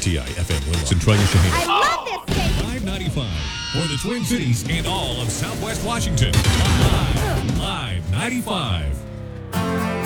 WRTI FM Willow, Centralia, Shaheen. I love this station. 595 for the Twin Cities and all of Southwest Washington. Live 95.